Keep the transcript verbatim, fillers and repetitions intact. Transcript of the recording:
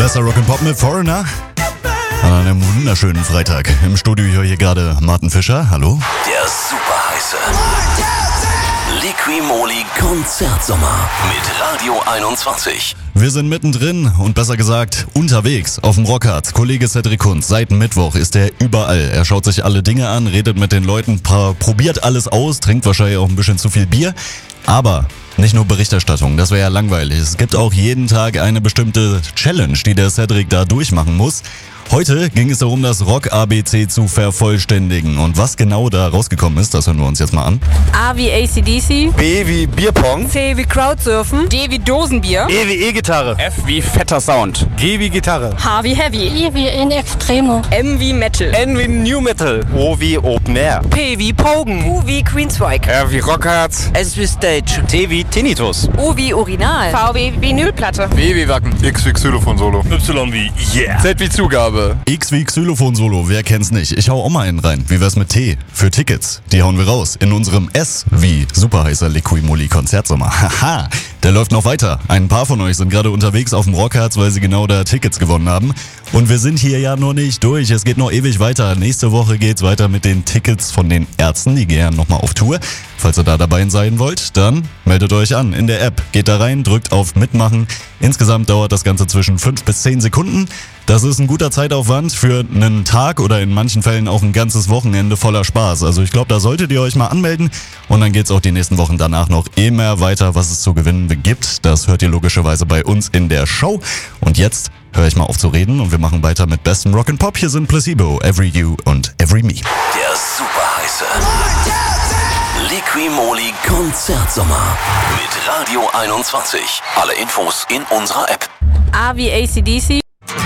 Bester Rock'n'Pop mit Foreigner. An einem wunderschönen Freitag. Im Studio hier gerade Martin Fischer. Hallo. Der super heiße Liqui-Moly Konzertsommer mit Radio einundzwanzig. Wir sind mittendrin und besser gesagt unterwegs auf dem Rockhard. Kollege Cedric Kunz, seit Mittwoch ist er überall. Er schaut sich alle Dinge an, redet mit den Leuten, probiert alles aus, trinkt wahrscheinlich auch ein bisschen zu viel Bier. Aber nicht nur Berichterstattung, das wäre ja langweilig. Es gibt auch jeden Tag eine bestimmte Challenge, die der Cedric da durchmachen muss. Heute ging es darum, das Rock-A B C zu vervollständigen. Und was genau da rausgekommen ist, das hören wir uns jetzt mal an. A wie A C D C. B wie Bierpong. C wie Crowdsurfen. D wie Dosenbier. E wie E-Gitarre. F wie fetter Sound. G wie Gitarre. H wie Heavy. I wie in Extremo. M wie Metal. N wie New Metal. O wie Open Air. P wie Pogen. Q wie Queensryche. R wie Rockharz. S wie Stage. T wie Tinnitus. U wie Urinal. V wie Vinylplatte. W wie Wacken. X wie Xylophon Solo. Y wie Yeah. Z wie Zugabe. X wie Xylophon-Solo, wer kennt's nicht? Ich hau auch mal einen rein. Wie wär's mit T? Für Tickets. Die hauen wir raus. In unserem S wie super heißer Liqui-Moly Konzertsommer. Haha, der läuft noch weiter. Ein paar von euch sind gerade unterwegs auf dem Rockharz, weil sie genau da Tickets gewonnen haben. Und wir sind hier ja noch nicht durch. Es geht noch ewig weiter. Nächste Woche geht's weiter mit den Tickets von den Ärzten. Die gehen nochmal auf Tour. Falls ihr da dabei sein wollt, dann meldet euch an in der App. Geht da rein, drückt auf Mitmachen. Insgesamt dauert das Ganze zwischen fünf bis zehn Sekunden. Das ist ein guter Zeitaufwand für einen Tag oder in manchen Fällen auch ein ganzes Wochenende voller Spaß. Also ich glaube, da solltet ihr euch mal anmelden und dann geht's auch die nächsten Wochen danach noch immer weiter, was es zu gewinnen gibt. Das hört ihr logischerweise bei uns in der Show. Und jetzt höre ich mal auf zu reden und wir machen weiter mit bestem Rock'n'Pop. Hier sind Placebo, Every You und Every Me. Der super heiße Liqui-Moly Konzertsommer mit Radio einundzwanzig. Alle Infos in unserer App. A wie A C D C.